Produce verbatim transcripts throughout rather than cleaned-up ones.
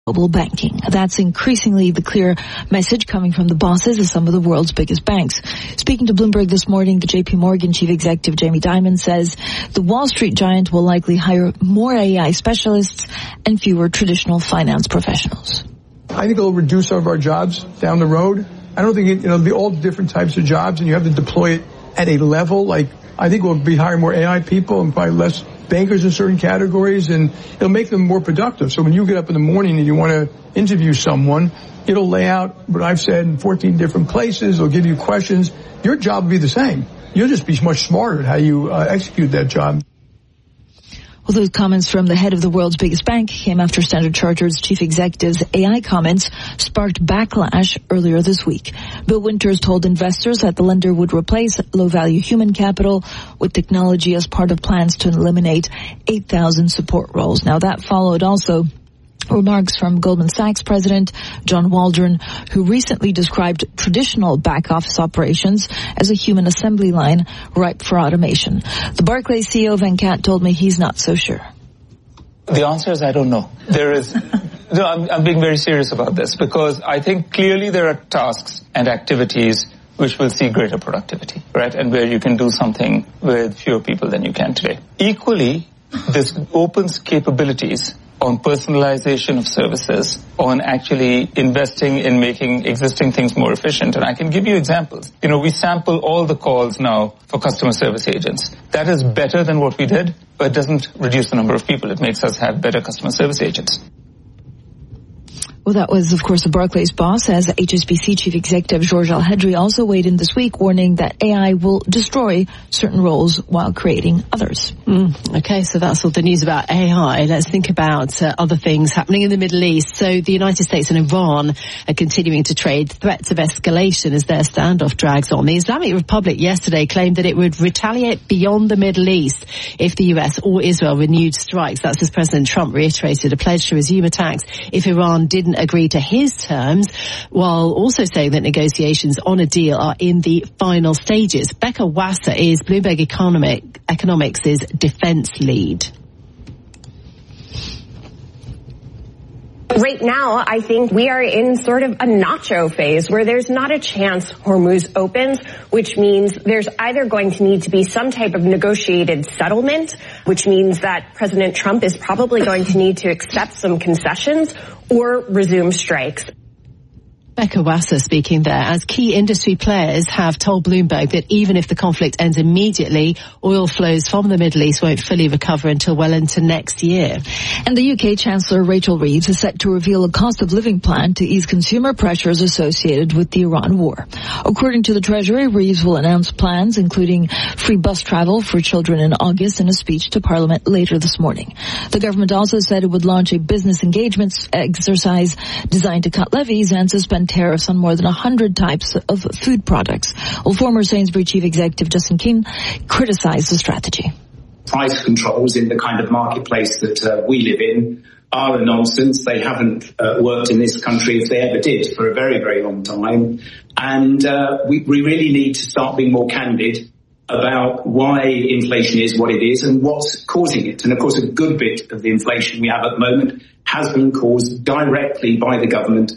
global banking. That's increasingly the clear message coming from the bosses of some of the world's biggest banks. Speaking to Bloomberg this morning, the J P Morgan chief executive Jamie Dimon says the Wall Street giant will likely hire more A I specialists and fewer traditional finance professionals. I think it'll reduce some of our jobs down the road. I don't think it, you know, it'll be all different types of jobs, and you have to deploy it at a level. Like, I think we'll be hiring more A I people and probably less bankers in certain categories, and it'll make them more productive. So when you get up in the morning and you want to interview someone, it'll lay out what I've said in fourteen different places. It'll give you questions. Your job will be the same. You'll just be much smarter at how you uh, execute that job. Well, those comments from the head of the world's biggest bank came after Standard Chartered's chief executive's A I comments sparked backlash earlier this week. Bill Winters told investors that the lender would replace low-value human capital with technology as part of plans to eliminate eight thousand support roles. Now, that followed also remarks from Goldman Sachs president John Waldron, who recently described traditional back-office operations as a human assembly line ripe for automation. The Barclays C E O Venkat told me he's not so sure. The answer is I don't know. There is, no, I'm, I'm being very serious about this, because I think clearly there are tasks and activities which will see greater productivity, right? And where you can do something with fewer people than you can today. Equally, this opens capabilities on personalization of services, on actually investing in making existing things more efficient. And I can give you examples. You know, we sample all the calls now for customer service agents. That is better than what we did, but it doesn't reduce the number of people. It makes us have better customer service agents. Well, that was, of course, the Barclays boss, as H S B C chief executive Georges Alhedri also weighed in this week, warning that A I will destroy certain roles while creating others. Mm, okay, so that's all the news about A I. Let's think about uh, other things happening in the Middle East. So the United States and Iran are continuing to trade threats of escalation as their standoff drags on. The Islamic Republic yesterday claimed that it would retaliate beyond the Middle East if the U S or Israel renewed strikes. That's as President Trump reiterated a pledge to resume attacks if Iran didn't agree to his terms, while also saying that negotiations on a deal are in the final stages. Becca Wasser is Bloomberg Economic, Economics' defense lead. Right now, I think we are in sort of a nacho phase where there's not a chance Hormuz opens, which means there's either going to need to be some type of negotiated settlement, which means that President Trump is probably going to need to accept some concessions or resume strikes. Becca Wasser speaking there, as key industry players have told Bloomberg that even if the conflict ends immediately, oil flows from the Middle East won't fully recover until well into next year. And the U K Chancellor Rachel Reeves is set to reveal a cost of living plan to ease consumer pressures associated with the Iran war. According to the Treasury, Reeves will announce plans including free bus travel for children in August in a speech to Parliament later this morning. The government also said it would launch a business engagement exercise designed to cut levies and suspend tariffs on more than one hundred types of food products. Well, former Sainsbury chief executive Justin King criticized the strategy. Price controls in the kind of marketplace that uh, we live in are a nonsense. They haven't uh, worked in this country, if they ever did, for a very, very long time. And uh, we, we really need to start being more candid about why inflation is what it is and what's causing it. And of course, a good bit of the inflation we have at the moment has been caused directly by the government.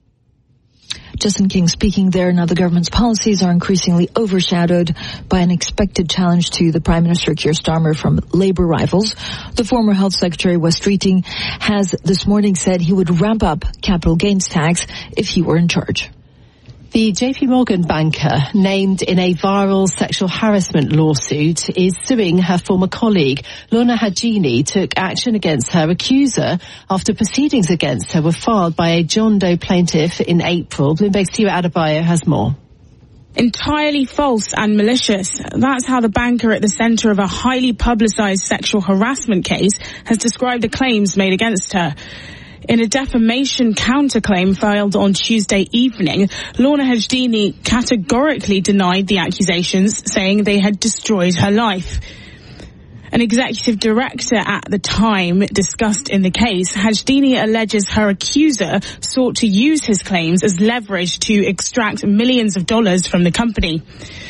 Justin King speaking there. Now, the government's policies are increasingly overshadowed by an expected challenge to the Prime Minister Keir Starmer from Labour rivals. The former Health Secretary, Wes Streeting, has this morning said he would ramp up capital gains tax if he were in charge. The J P Morgan banker, named in a viral sexual harassment lawsuit, is suing her former colleague. Lorna Hajini took action against her accuser after proceedings against her were filed by a John Doe plaintiff in April. Bloomberg's Tia Adebayo has more. Entirely false and malicious. That's how the banker at the centre of a highly publicised sexual harassment case has described the claims made against her. In a defamation counterclaim filed on Tuesday evening, Lorna Hajini categorically denied the accusations, saying they had destroyed her life. An executive director at the time discussed in the case, Hajini alleges her accuser sought to use his claims as leverage to extract millions of dollars from the company.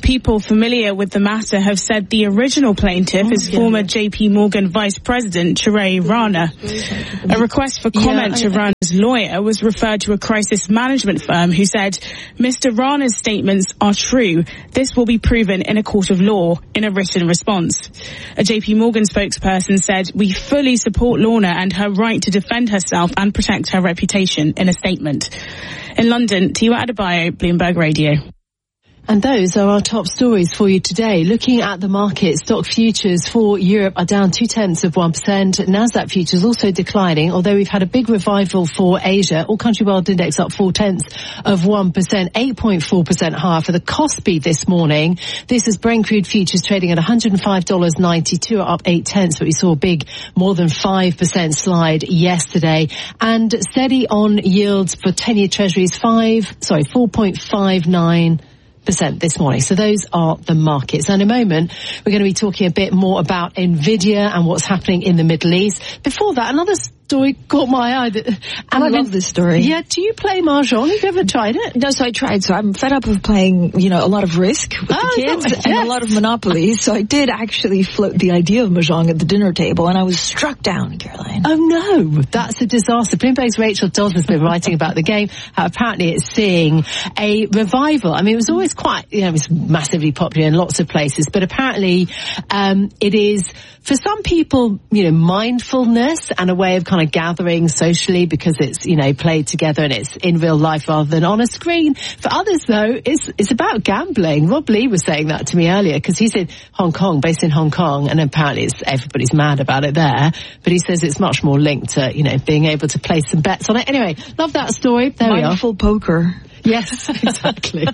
People familiar with the matter have said the original plaintiff is former J P Morgan Vice President Chirag Rana. A request for comment to Rana's lawyer was referred to a crisis management firm who said, Mister Rana's statements are true. This will be proven in a court of law in a written response. A J P Morgan spokesperson said, we fully support Lorna and her right to defend herself and protect her reputation in a statement. In London, Tiwa Adebayo, Bloomberg Radio. And those are our top stories for you today. Looking at the market, stock futures for Europe are down two-tenths of one percent. Nasdaq futures also declining, although we've had a big revival for Asia. All Country World Index up four-tenths of one percent, eight point four percent higher for the Kospi this morning. This is Brent crude futures trading at one hundred five dollars ninety-two, up eight-tenths, but we saw a big more than five percent slide yesterday. And steady on yields for ten-year treasuries, five, sorry, four point five nine percent this morning. So those are the markets. And in a moment, we're going to be talking a bit more about NVIDIA and what's happening in the Middle East. Before that, another story caught my eye. That, and I love been, this story. Yeah, do you play Mahjong? Have you ever tried it? No, so I tried. So I'm fed up of playing, you know, a lot of Risk with oh, the kids yes. and a lot of Monopoly. So I did actually float the idea of Mahjong at the dinner table, and I was struck down, Caroline. Oh, no. That's a disaster. Bloomberg's Rachel Dodds has been writing about the game, how apparently it's seeing a revival. I mean, it was always quite, you know, it was massively popular in lots of places, but apparently um, it is, for some people, you know, mindfulness and a way of kind of gathering socially because it's, you know, played together and it's in real life rather than on a screen. For others, though, it's it's about gambling. Rob Lee was saying that to me earlier because he's in Hong Kong, based in Hong Kong, and apparently it's, everybody's mad about it there. But he says it's much more linked to, you know, being able to place some bets on it. Anyway, love that story. There we are. Mindful poker. Yes, exactly.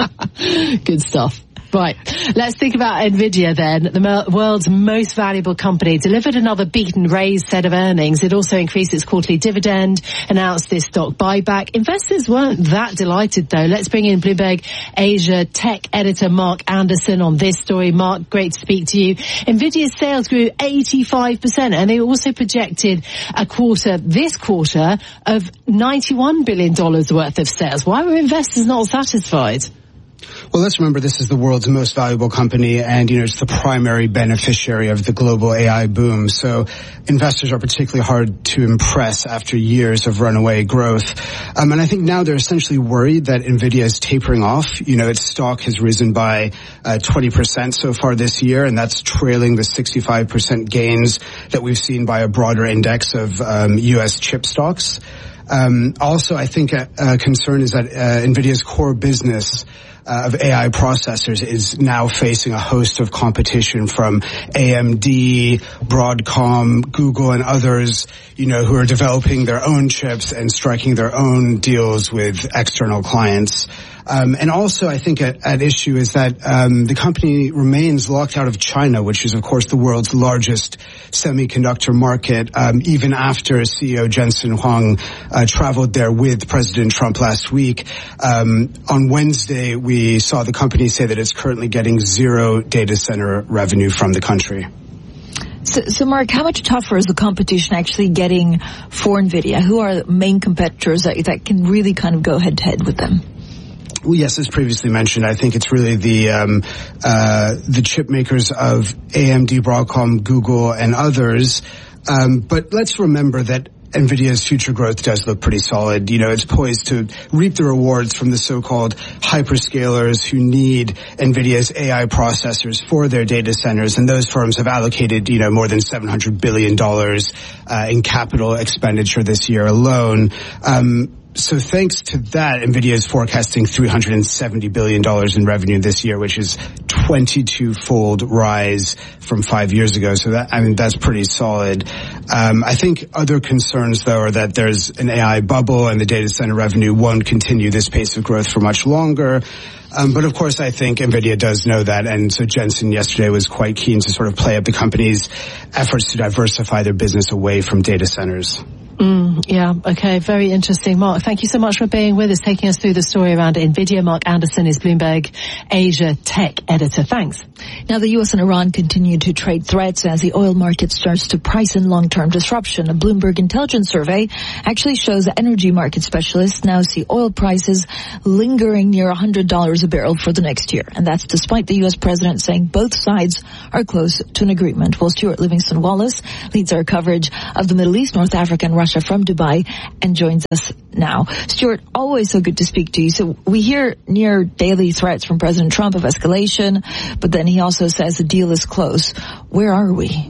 Good stuff. Right, let's think about NVIDIA then. The world's most valuable company delivered another beat and raised set of earnings. It also increased its quarterly dividend, announced this stock buyback. Investors weren't that delighted though. Let's bring in Bloomberg Asia tech editor Mark Anderson on this story. Mark, great to speak to you. NVIDIA's sales grew eighty-five percent and they also projected a quarter, this quarter, of ninety-one billion dollars worth of sales. Why were investors not satisfied? Well, let's remember this is the world's most valuable company and, you know, it's the primary beneficiary of the global A I boom. So investors are particularly hard to impress after years of runaway growth. Um, and I think now they're essentially worried that NVIDIA is tapering off. You know, its stock has risen by uh, twenty percent so far this year, and that's trailing the sixty-five percent gains that we've seen by a broader index of um, U S chip stocks. Um, also, I think a, a concern is that uh, NVIDIA's core business Uh, of A I processors is now facing a host of competition from A M D, Broadcom, Google, and others, you know, who are developing their own chips and striking their own deals with external clients. Um, and also, I think at, at issue is that um, the company remains locked out of China, which is, of course, the world's largest semiconductor market, um, even after C E O Jensen Huang uh, traveled there with President Trump last week. Um, on Wednesday, we saw the company say that it's currently getting zero data center revenue from the country. So, so, Mark, how much tougher is the competition actually getting for NVIDIA? Who are the main competitors that, that can really kind of go head-to-head with them? Well, yes, as previously mentioned, I think it's really the um, uh, the chip makers of A M D, Broadcom, Google, and others. Um, but let's remember that NVIDIA's future growth does look pretty solid. You know, it's poised to reap the rewards from the so-called hyperscalers who need NVIDIA's A I processors for their data centers. And those firms have allocated, you know, more than seven hundred billion dollars uh, in capital expenditure this year alone. Um, So thanks to that, NVIDIA is forecasting three hundred seventy billion dollars in revenue this year, which is twenty-two-fold rise from five years ago. So that, I mean, that's pretty solid. Um, I think other concerns, though, are that there's an A I bubble and the data center revenue won't continue this pace of growth for much longer. Um, but of course, I think NVIDIA does know that, and so Jensen yesterday was quite keen to sort of play up the company's efforts to diversify their business away from data centers. Mm, yeah, okay, very interesting. Mark, thank you so much for being with us, taking us through the story around NVIDIA. Mark Anderson is Bloomberg Asia Tech Editor. Thanks. Now, the U S and Iran continue to trade threats as the oil market starts to price in long-term disruption. A Bloomberg intelligence survey actually shows energy market specialists now see oil prices lingering near one hundred dollars a barrel for the next year. And that's despite the U S president saying both sides are close to an agreement. Well, Stuart Livingston Wallace leads our coverage of the Middle East, North Africa, and Russia from Dubai and joins us now. Stuart, always so good to speak to you. So we hear near daily threats from President Trump of escalation, but then he also says the deal is close. Where are we?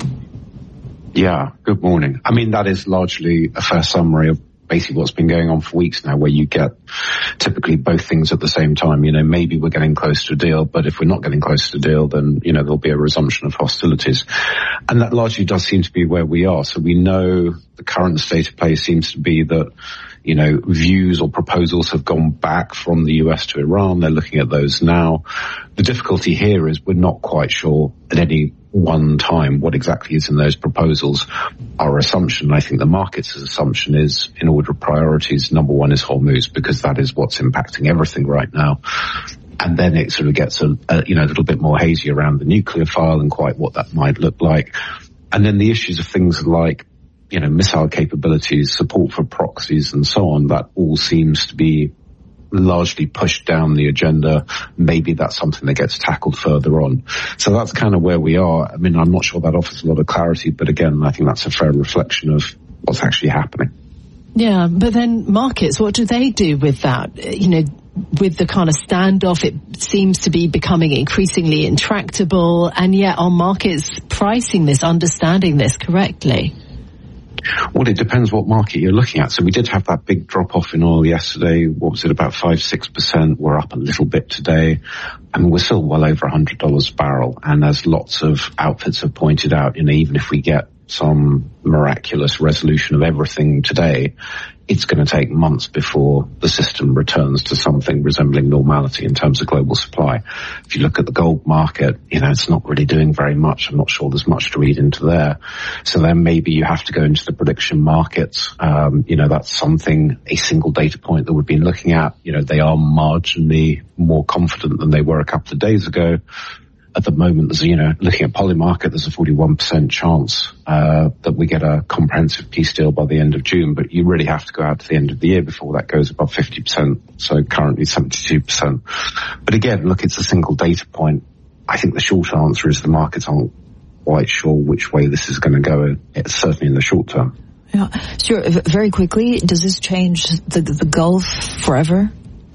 Yeah, good morning. I mean, that is largely a fair summary of basically what's been going on for weeks now, where you get typically both things at the same time. You know, maybe we're getting close to a deal, but if we're not getting close to a deal, then, you know, there'll be a resumption of hostilities. And that largely does seem to be where we are. So we know the current state of play seems to be that, you know, views or proposals have gone back from the U S to Iran. They're looking at those now. The difficulty here is we're not quite sure at any one time what exactly is in those proposals. Our assumption, I think the market's assumption is, in order of priorities, number one is Hormuz, because that is what's impacting everything right now. And then it sort of gets a, a you know, a little bit more hazy around the nuclear file and quite what that might look like. And then the issues of things like, you know, missile capabilities, support for proxies and so on, that all seems to be largely pushed down the agenda. Maybe that's something that gets tackled further on. So that's kind of where we are. I mean, I'm not sure that offers a lot of clarity, but again, I think that's a fair reflection of what's actually happening. Yeah, but then markets, what do they do with that? You know, with the kind of standoff, it seems to be becoming increasingly intractable, and yet are markets pricing this, understanding this correctly? Well, it depends what market you're looking at. So we did have that big drop-off in oil yesterday. What was it, about five, six percent? We're up a little bit today. I mean, we're still well over one hundred dollars a barrel. And as lots of outfits have pointed out, you know, even if we get some miraculous resolution of everything today, it's going to take months before the system returns to something resembling normality in terms of global supply. If you look at the gold market, you know, it's not really doing very much. I'm not sure there's much to read into there. So then maybe you have to go into the prediction markets. Um, you know, that's something, a single data point that we've been looking at. You know, they are marginally more confident than they were a couple of days ago. At the moment, there's, you know, looking at Polymarket, there's a forty-one percent chance uh that we get a comprehensive peace deal by the end of June, but you really have to go out to the end of the year before that goes above fifty percent, so currently seventy-two percent. But again, look, it's a single data point. I think the short answer is the markets aren't quite sure which way this is going to go, it's certainly in the short term. Yeah, sure. Very quickly, does this change the, the Gulf forever?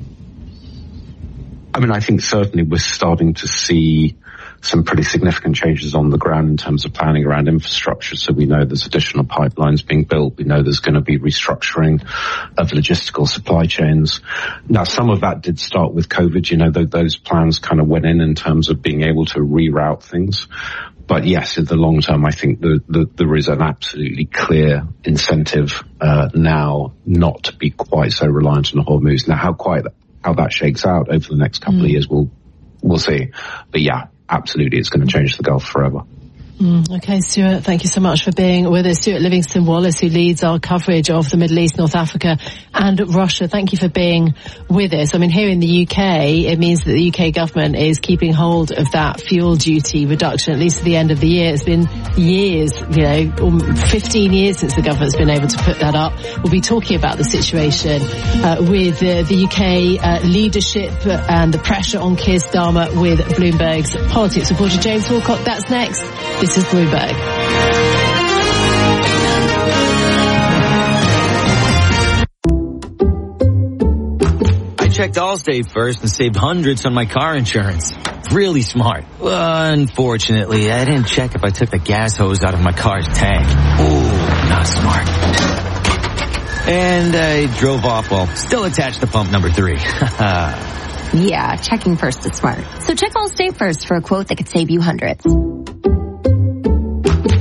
I mean, I think certainly we're starting to see some pretty significant changes on the ground in terms of planning around infrastructure. So we know there's additional pipelines being built. We know there's going to be restructuring of logistical supply chains. Now, some of that did start with COVID. You know, th- those plans kind of went in in terms of being able to reroute things. But yes, in the long term, I think the, the, there is an absolutely clear incentive uh, now not to be quite so reliant on Hormuz. Now, how quite how that shakes out over the next couple mm. of years, we'll we'll see. But yeah, absolutely, it's going to change the Gulf forever. Mm, okay, Stuart, thank you so much for being with us. Stuart Livingston Wallace, who leads our coverage of the Middle East, North Africa and Russia. Thank you for being with us. I mean, here in the U K, it means that the U K government is keeping hold of that fuel duty reduction, at least to the end of the year. It's been years, you know, fifteen years since the government's been able to put that up. We'll be talking about the situation uh, with uh, the U K uh, leadership and the pressure on Keir Starmer with Bloomberg's politics reporter James Walcott. That's next. This is Bloomberg. I checked Allstate first and saved hundreds on my car insurance. Really smart. Unfortunately, I didn't check if I took the gas hose out of my car's tank. Ooh, not smart. And I drove off while still attached to pump number three. Yeah, checking first is smart. So check Allstate first for a quote that could save you hundreds.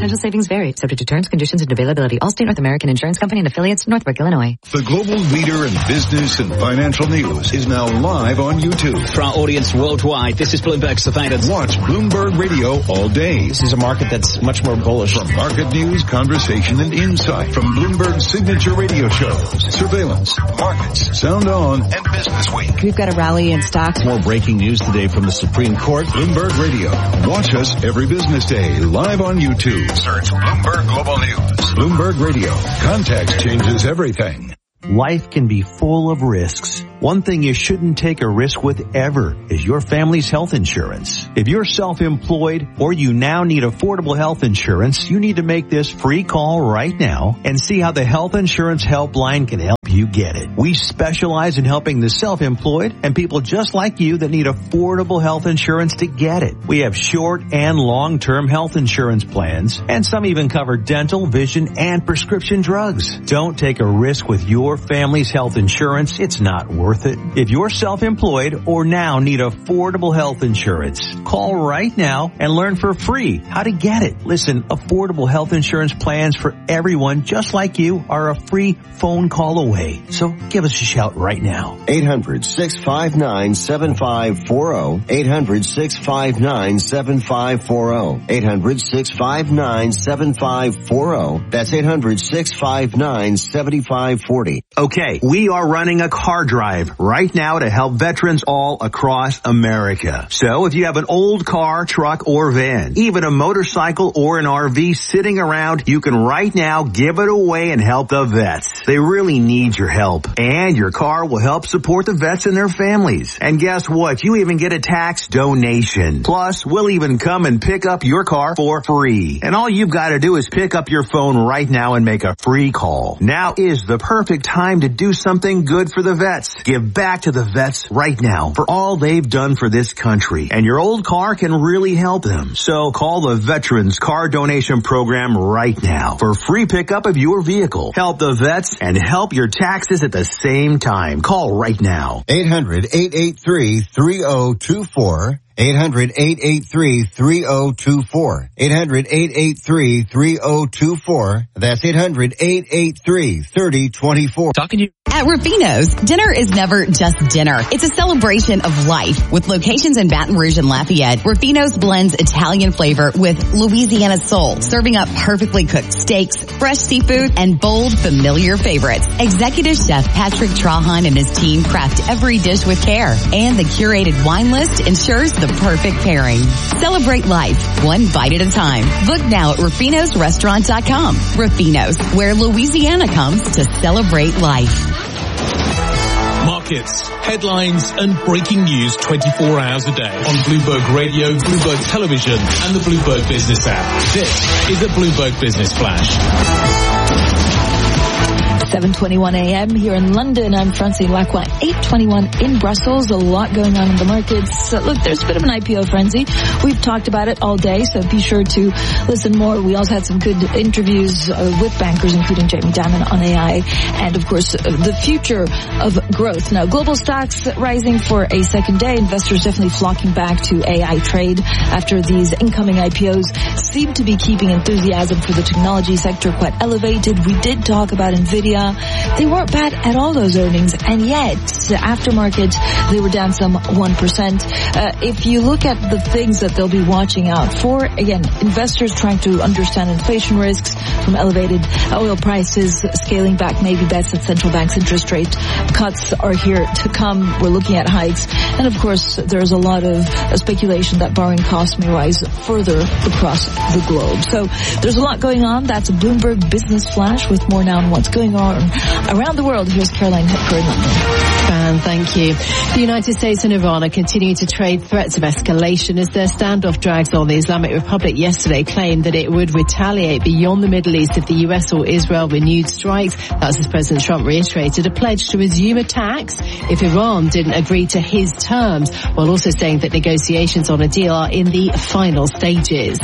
Potential savings vary, subject to terms, conditions, and availability. Allstate North American Insurance Company and affiliates, Northbrook, Illinois. The global leader in business and financial news is now live on YouTube. For our audience worldwide, this is Bloomberg Surveillance. Watch Bloomberg Radio all day. This is a market that's much more bullish. From market news, conversation, and insight. From Bloomberg's signature radio shows, Surveillance, Markets, Sound On, and Business Week. We've got a rally in stocks. More breaking news today from the Supreme Court. Bloomberg Radio. Watch us every business day live on YouTube. Search Bloomberg Global News. Bloomberg Radio. Context changes everything. Life can be full of risks. One thing you shouldn't take a risk with ever is your family's health insurance. If you're self-employed or you now need affordable health insurance, you need to make this free call right now and see how the Health Insurance Helpline can help you get it. We specialize in helping the self-employed and people just like you that need affordable health insurance to get it. We have short and long-term health insurance plans, and some even cover dental, vision, and prescription drugs. Don't take a risk with your family's health insurance. It's not worth it. If you're self-employed or now need affordable health insurance, call right now and learn for free how to get it. Listen, affordable health insurance plans for everyone just like you are a free phone call away. So give us a shout right now. eight hundred, six five nine, seven five four zero. eight hundred, six five nine, seven five four zero. eight hundred, six five nine, seven five four zero. That's eight hundred, six five nine, seven five four zero. Okay, we are running a car drive right now to help veterans all across America. So if you have an old car, truck, or van, even a motorcycle or an R V sitting around, you can right now give it away and help the vets. They really need your help. And your car will help support the vets and their families. And guess what? You even get a tax donation. Plus, we'll even come and pick up your car for free. And all you've got to do is pick up your phone right now and make a free call. Now is the perfect time to do something good for the vets. Give back to the vets right now for all they've done for this country. And your old car can really help them. So call the Veterans Car Donation Program right now for free pickup of your vehicle. Help the vets and help your taxes at the same time. Call right now. eight hundred, eight eight three, three zero two four. eight hundred, eight eight three, three zero two four. eight hundred, eight eight three, three zero two four. That's eight hundred, eight eight three, three zero two four. Talking to you. At Rufino's, dinner is never just dinner. It's a celebration of life. With locations in Baton Rouge and Lafayette, Rufino's blends Italian flavor with Louisiana soul, serving up perfectly cooked steaks, fresh seafood, and bold, familiar favorites. Executive Chef Patrick Trahan and his team craft every dish with care, and the curated wine list ensures the perfect pairing. Celebrate life, one bite at a time. Book now at rufinos restaurant dot com. Rufino's, where Louisiana comes to celebrate life. Markets, headlines, and breaking news twenty-four hours a day on Bloomberg Radio, Bloomberg Television, and the Bloomberg Business app. This is a Bloomberg Business Flash. seven twenty-one a.m. here in London. I'm Francine Lacroix, eight twenty-one in Brussels. A lot going on in the markets. Uh, look, there's a bit of an I P O frenzy. We've talked about it all day, so be sure to listen more. We also had some good interviews uh, with bankers, including Jamie Dimon on A I, and of course, uh, the future of growth. Now, global stocks rising for a second day. Investors definitely flocking back to A I trade after these incoming I P Os seem to be keeping enthusiasm for the technology sector quite elevated. We did talk about NVIDIA. They weren't bad at all, those earnings, and yet aftermarket they were down some one percent. Uh, if you look at the things that they'll be watching out for, again, investors trying to understand inflation risks from elevated oil prices, scaling back maybe bets that central banks' interest rate cuts are here to come. We're looking at hikes, and of course there's a lot of uh, speculation that borrowing costs may rise further across the globe. So there's a lot going on. That's a Bloomberg Business Flash with more now on what's going on around the world. Here's Caroline Hepker in London. And thank you. The United States and Iran are continuing to trade threats of escalation as their standoff drags on. The Islamic Republic yesterday claimed that it would retaliate beyond the Middle East if the U S or Israel renewed strikes. That's as President Trump reiterated a pledge to resume attacks if Iran didn't agree to his terms, while also saying that negotiations on a deal are in the final stages.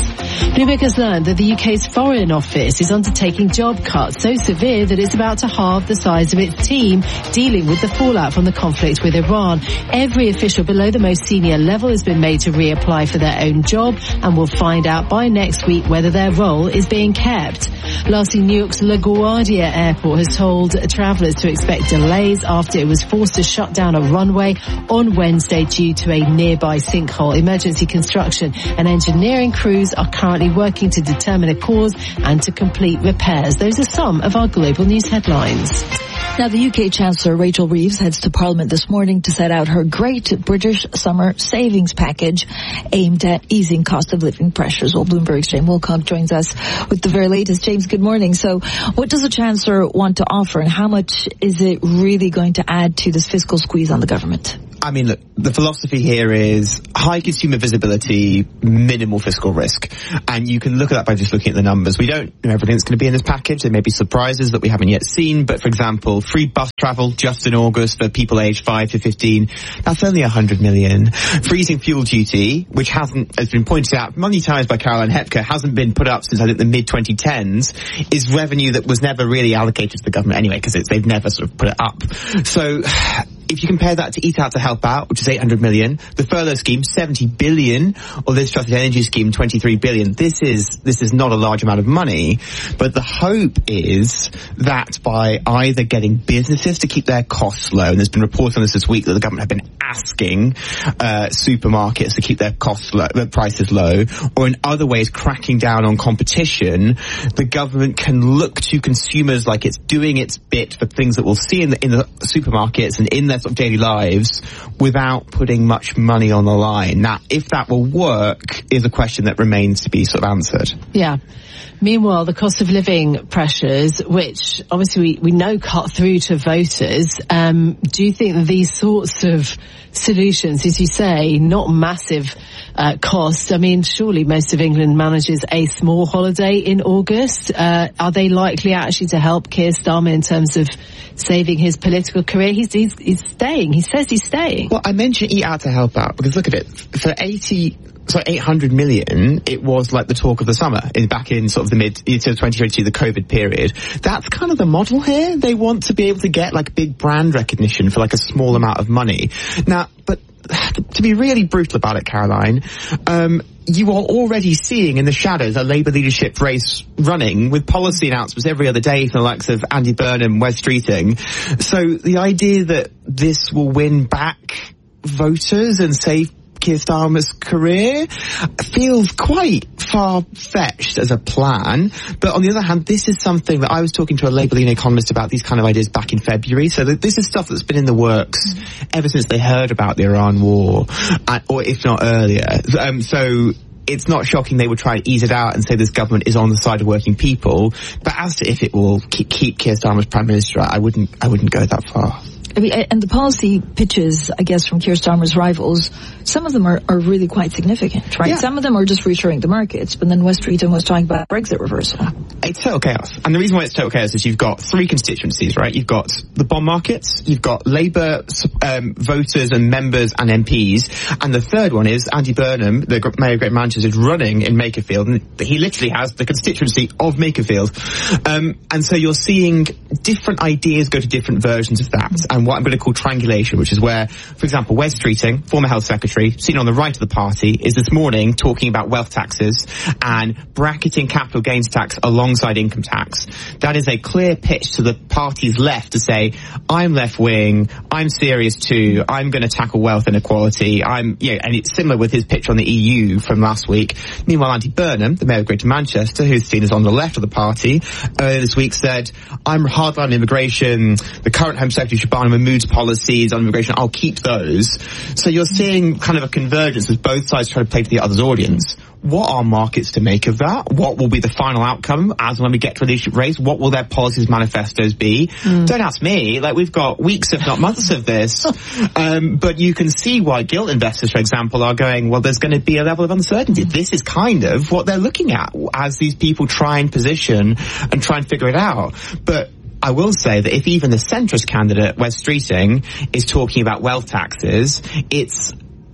Bloomberg has learned that the U K's Foreign Office is undertaking job cuts so severe that it's about to halve the size of its team dealing with the fallout from the conflict with Iran. Every official below the most senior level has been made to reapply for their own job and will find out by next week whether their role is being kept. Lastly, New York's LaGuardia Airport has told travellers to expect delays after it was forced to shut down a runway on Wednesday due to a nearby sinkhole. Emergency construction and engineering crews are currently working to determine a cause and to complete repairs. Those are some of our global news headlines. Now, the U K Chancellor Rachel Reeves heads to Parliament this morning to set out her Great British Summer Savings Package aimed at easing cost of living pressures. Well, Bloomberg's James Wilcock joins us with the very latest. James, good morning. So what does the Chancellor want to offer, and how much is it really going to add to this fiscal squeeze on the government? I mean, look, the philosophy here is high consumer visibility, minimal fiscal risk. And you can look at that by just looking at the numbers. We don't know everything that's going to be in this package. There may be surprises that we haven't yet seen. But for example, free bus travel just in August for people aged five to fifteen. That's only one hundred million. Freezing fuel duty, which hasn't, as been pointed out many times by Caroline Hepker, hasn't been put up since I think the mid twenty tens, is revenue that was never really allocated to the government anyway, because they've never sort of put it up. So if you compare that to Eat Out to Help Out, which is eight hundred million, the furlough scheme, seventy billion, or this trusted energy scheme, twenty-three billion, this is, this is not a large amount of money. But the hope is that by either getting businesses to keep their costs low, and there's been reports on this this week that the government have been asking uh, supermarkets to keep their costs low, their prices low, or in other ways cracking down on competition, the government can look to consumers like it's doing its bit for things that we'll see in the, in the supermarkets and in their sort of daily lives without putting much money on the line. Now, if that will work is a question that remains to be sort of answered. Yeah. Meanwhile, the cost of living pressures, which obviously we, we know cut through to voters, um, do you think that these sorts of solutions, as you say, not massive uh, costs? I mean, surely most of England manages a small holiday in August. Uh, are they likely actually to help Keir Starmer in terms of saving his political career? He's, he's, he's staying. He says he's staying. Well, I mentioned Eat Out to Help Out because look at it. For eighty... So eight hundred million, it was like the talk of the summer in, back in sort of the mid, to twenty twenty-two, the COVID period. That's kind of the model here. They want to be able to get like big brand recognition for like a small amount of money. Now, but to be really brutal about it, Caroline, um, you are already seeing in the shadows a Labour leadership race running with policy announcements every other day from the likes of Andy Burnham, Wes Streeting. So the idea that this will win back voters and save Keir Starmer's career feels quite far-fetched as a plan. But on the other hand, this is something that I was talking to a Labour-leaning economist about these kind of ideas back in February. So this is stuff that's been in the works ever since they heard about the Iran war, or if not earlier. Um, so it's not shocking they would try to ease it out and say this government is on the side of working people. But as to if it will keep, keep Keir Starmer as Prime Minister, I wouldn't, I wouldn't go that far. I mean, and the policy pitches, I guess, from Keir Starmer's rivals, some of them are, are really quite significant, right? Yeah. Some of them are just reassuring the markets, but then Wes Streeting was talking about Brexit reversal. It's total chaos. And the reason why it's total chaos is you've got three constituencies, right? You've got the bond markets, you've got Labour um, voters and members and M Ps, and the third one is Andy Burnham, the Mayor of Greater Manchester, is running in Makerfield, and he literally has the constituency of Makerfield. Um, and so you're seeing different ideas go to different versions of that. And what I'm going to call triangulation, which is where, for example, Wes Streeting, former health secretary, seen on the right of the party, is this morning talking about wealth taxes and bracketing capital gains tax alongside income tax. That is a clear pitch to the party's left to say, I'm left wing, I'm serious too, I'm going to tackle wealth inequality, I'm, yeah, and it's similar with his pitch on the E U from last week. Meanwhile, Andy Burnham, the Mayor of Greater Manchester, who's seen as on the left of the party, earlier this week said, I'm hardline on immigration, the current Home Secretary Shabana Mahmood's policies on immigration, I'll keep those. So you're seeing kind of a convergence as both sides try to play to the other's audience. What are markets to make of that? What will be the final outcome as when we get to a leadership race? What will their policies manifestos be? Mm. Don't ask me. Like, we've got weeks, if not months of this. um, but you can see why gilt investors, for example, are going, well, there's going to be a level of uncertainty. This is kind of what they're looking at as these people try and position and try and figure it out. But I will say that if even the centrist candidate, Wes Streeting, is talking about wealth taxes, it's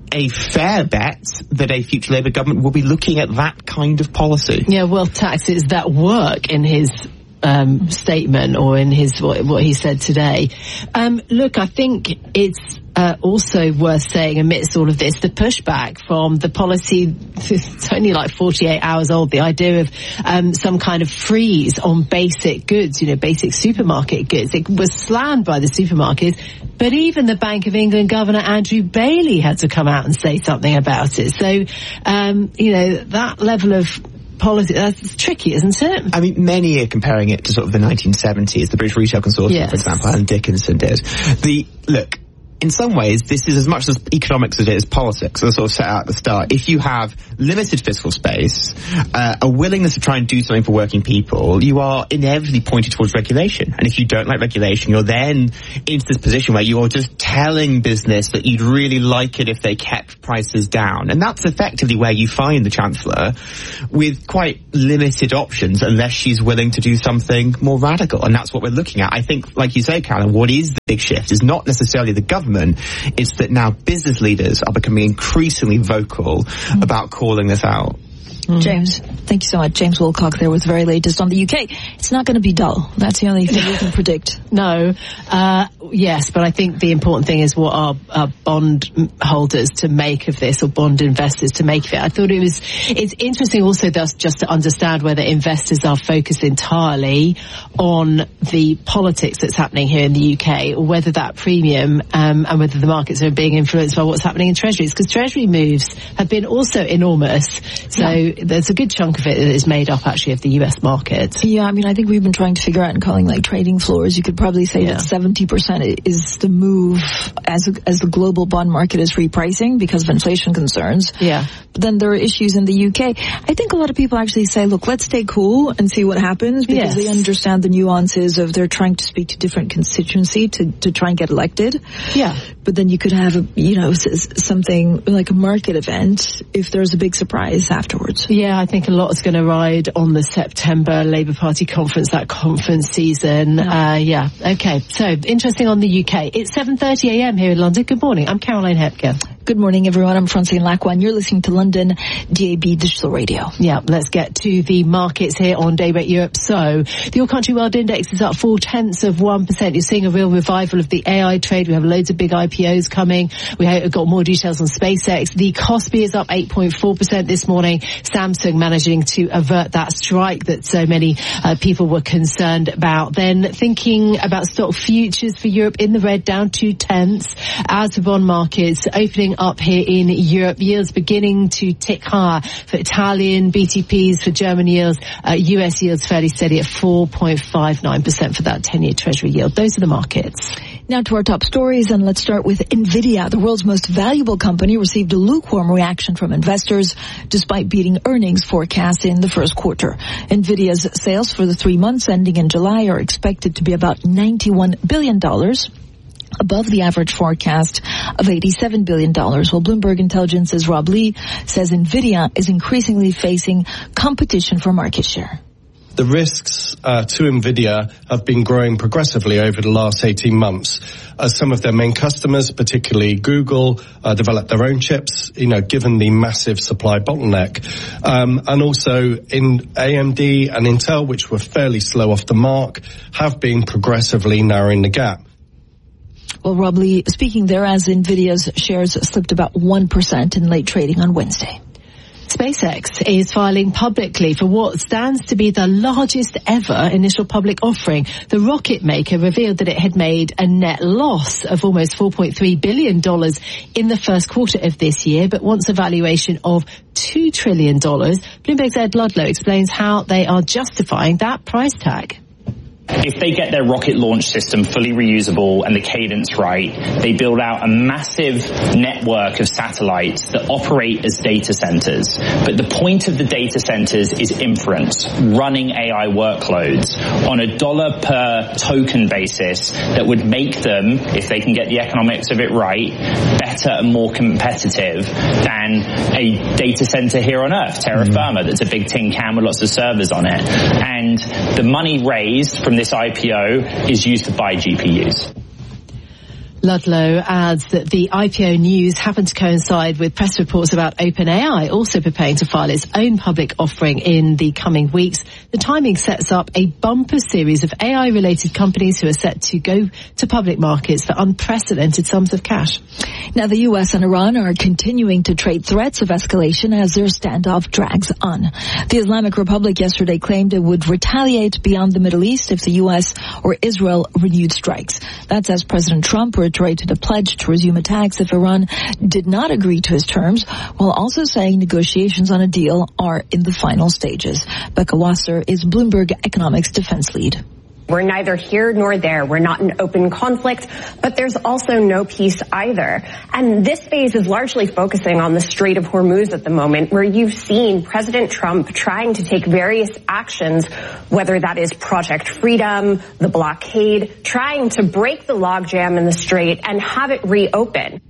a fair bet that a future Labour government will be looking at that kind of policy. Yeah, wealth taxes that work in his um, statement or in his what, what he said today. Um, look, I think it's uh, also worth saying amidst all of this, the pushback from the policy, it's only like forty-eight hours old, the idea of um, some kind of freeze on basic goods, you know, basic supermarket goods. It was slammed by the supermarkets, but even the Bank of England Governor Andrew Bailey had to come out and say something about it. So, um, you know, that level of policy, that's tricky, isn't it? I mean, many are comparing it to sort of the nineteen seventies, the British Retail Consortium, yes. for example, Alan Dickinson did. The, look, in some ways, this is as much as economics as it is politics, as I sort of set out at the start. If you have limited fiscal space, uh, a willingness to try and do something for working people, you are inevitably pointed towards regulation. And if you don't like regulation, you're then into this position where you're just telling business that you'd really like it if they kept prices down. And that's effectively where you find the Chancellor with quite limited options unless she's willing to do something more radical. And that's what we're looking at. I think, like you say, Callum, what is the big shift is not necessarily the government. It's that now business leaders are becoming increasingly vocal mm. about calling this out. Mm. James, thank you so much. James Wilcock there with the very latest on the U K. It's not going to be dull. That's the only thing we can predict. No. Uh, yes, but I think the important thing is what our, our bond holders to make of this, or bond investors to make of it. I thought it was, it's interesting also thus just to understand whether investors are focused entirely on the politics that's happening here in the U K, or whether that premium um, and whether the markets are being influenced by what's happening in treasuries, because treasury moves have been also enormous. So yeah. There's a good chunk of it that is made up actually of the U S market. Yeah, I mean, I think we've been trying to figure out and calling like trading floors. You could probably say yeah. that seventy percent is the move as as the global bond market is repricing because of inflation concerns. Yeah. But then there are issues in the U K. I think a lot of people actually say, look, let's stay cool and see what happens, because yes. they understand the nuances of they're trying to speak to different constituency to, to try and get elected. Yeah. But then you could have, a, you know, something like a market event if there's a big surprise afterwards. Yeah, I think a lot is going to ride on the September Labour Party conference, that conference season. Yeah. Uh, yeah, okay. So, interesting on the U K. It's seven thirty a.m. here in London. Good morning. I'm Caroline Hepker. Good morning, everyone. I'm Francine Lacwan. You're listening to London D A B Digital Radio. Yeah, let's get to the markets here on Daybreak Europe. So, the All Country World Index is up four tenths of one percent. You're seeing a real revival of the A I trade. We have loads of big I P Os coming. We have got more details on SpaceX. The Kospi is up eight point four percent this morning. Samsung managing to avert that strike that so many uh, people were concerned about. Then thinking about stock futures for Europe in the red, down two tenths. As for bond markets opening up here in Europe, yields beginning to tick higher for Italian B T Ps, for German yields, uh, U S yields fairly steady at four point five nine percent for that ten-year Treasury yield. Those are the markets. Now to our top stories, and let's start with Nvidia. The world's most valuable company received a lukewarm reaction from investors despite beating earnings forecast in the first quarter. Nvidia's sales for the three months ending in July are expected to be about ninety-one billion dollars. Above the average forecast of eighty-seven billion dollars. While Bloomberg Intelligence's Rob Lee says Nvidia is increasingly facing competition for market share. The risks uh, to Nvidia have been growing progressively over the last eighteen months as some of their main customers, particularly Google, uh, develop their own chips, you know, given the massive supply bottleneck. Um, and also in A M D and Intel, which were fairly slow off the mark, have been progressively narrowing the gap. Well, Rob Lee speaking there as Nvidia's shares slipped about one percent in late trading on Wednesday. SpaceX is filing publicly for what stands to be the largest ever initial public offering. The rocket maker revealed that it had made a net loss of almost four point three billion dollars in the first quarter of this year, but wants a valuation of two trillion dollars. Bloomberg's Ed Ludlow explains how they are justifying that price tag. If they get their rocket launch system fully reusable and the cadence right, they build out a massive network of satellites that operate as data centers. But the point of the data centers is inference, running A I workloads on a dollar per token basis that would make them, if they can get the economics of it right, better and more competitive than a data center here on Earth, Terra Firma, that's a big tin can with lots of servers on it. And the money raised from this I P O is used to buy G P Us. Ludlow adds that the I P O news happened to coincide with press reports about OpenAI also preparing to file its own public offering in the coming weeks. The timing sets up a bumper series of A I-related companies who are set to go to public markets for unprecedented sums of cash. Now, the U S and Iran are continuing to trade threats of escalation as their standoff drags on. The Islamic Republic yesterday claimed it would retaliate beyond the Middle East if the U S or Israel renewed strikes. That's as President Trump reiterated a pledge to resume attacks if Iran did not agree to his terms, while also saying negotiations on a deal are in the final stages. Becca Wasser is Bloomberg Economics defense lead. We're neither here nor there. We're not in open conflict, but there's also no peace either. And this phase is largely focusing on the Strait of Hormuz at the moment, where you've seen President Trump trying to take various actions, whether that is Project Freedom, the blockade, trying to break the logjam in the strait and have it reopen.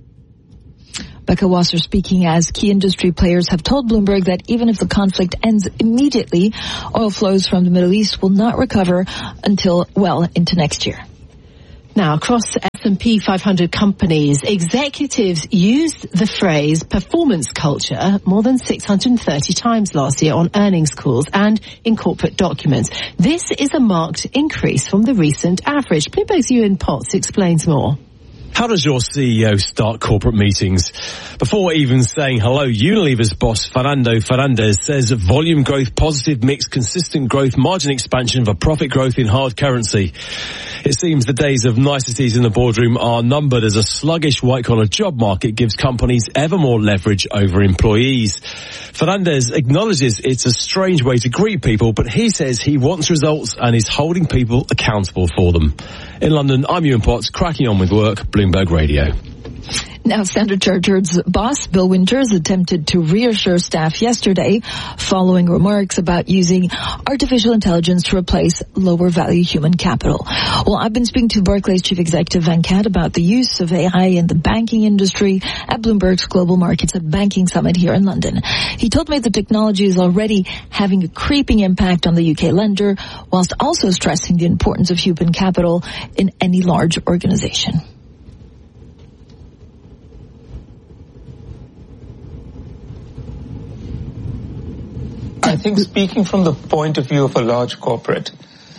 Becca Wasser speaking as key industry players have told Bloomberg that even if the conflict ends immediately, oil flows from the Middle East will not recover until well into next year. Now, across S and P five hundred companies, executives used the phrase performance culture more than six hundred thirty times last year on earnings calls and in corporate documents. This is a marked increase from the recent average. Bloomberg's Ewan Potts explains more. How does your C E O start corporate meetings? Before even saying hello, Unilever's boss Fernando Fernandez says volume growth, positive mix, consistent growth, margin expansion for profit growth in hard currency. It seems the days of niceties in the boardroom are numbered as a sluggish white-collar job market gives companies ever more leverage over employees. Fernandez acknowledges it's a strange way to greet people, but he says he wants results and is holding people accountable for them. In London, I'm Ewan Potts, cracking on with work, Bloomberg Radio. Now, Standard Chartered's boss, Bill Winters, attempted to reassure staff yesterday following remarks about using artificial intelligence to replace lower-value human capital. Well, I've been speaking to Barclays Chief Executive Venkat about the use of A I in the banking industry at Bloomberg's Global Markets and Banking Summit here in London. He told me the technology is already having a creeping impact on the U K lender, whilst also stressing the importance of human capital in any large organization. I think speaking from the point of view of a large corporate,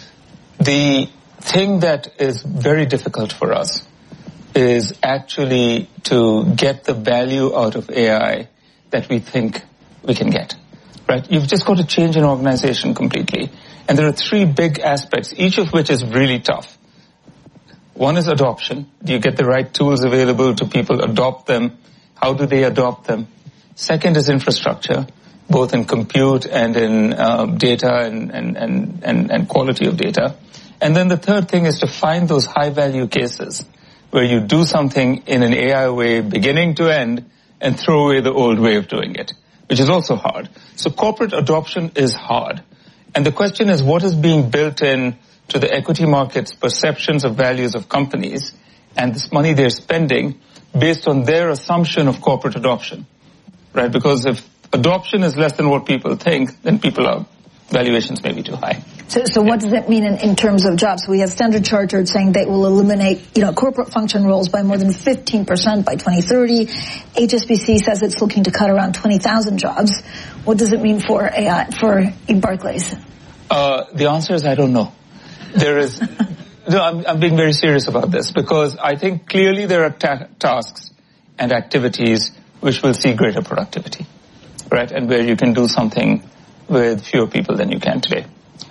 the thing that is very difficult for us is actually to get the value out of A I that we think we can get, right? You've just got to change an organization completely. And there are three big aspects, each of which is really tough. One is adoption. Do you get the right tools available to people adopt them? How do they adopt them? Second is infrastructure, both in compute and in uh, data and, and, and, and, and quality of data. And then the third thing is to find those high-value cases where you do something in an A I way, beginning to end, and throw away the old way of doing it, which is also hard. So corporate adoption is hard. And the question is, what is being built in to the equity market's perceptions of values of companies and this money they're spending based on their assumption of corporate adoption, right? Because if adoption is less than what people think, then people are, valuations may be too high. So, so what does that mean in, in terms of jobs? We have Standard Chartered saying they will eliminate, you know, corporate function roles by more than fifteen percent by twenty thirty. H S B C says it's looking to cut around twenty thousand jobs. What does it mean for A I, for Barclays? Uh, the answer is I don't know. There is, no, I'm, I'm being very serious about this because I think clearly there are ta- tasks and activities which will see greater productivity, right? And where you can do something with fewer people than you can today.